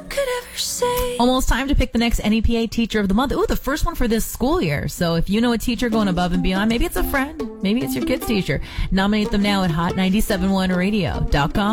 could ever say. Almost time to pick the next NEPA Teacher of the Month. Ooh, the first one for this school year. So if you know a teacher going above and beyond, maybe it's a friend, maybe it's your kid's teacher, nominate them now at hot971radio.com.